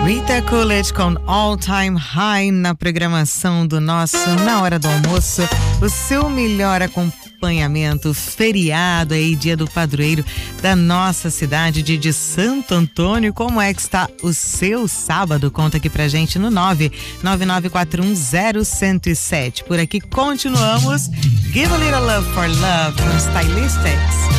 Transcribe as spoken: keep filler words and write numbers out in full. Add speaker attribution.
Speaker 1: Rita Coolidge com All Time High na programação do nosso Na Hora do Almoço, o seu melhor acompanhamento, feriado aí, dia do padroeiro da nossa cidade de, de Santo Antônio. Como é que está o seu sábado? Conta aqui pra gente no nove nove nove quatro um zero um zero sete. Por aqui continuamos. Give a Little Love for Love com Stylistics.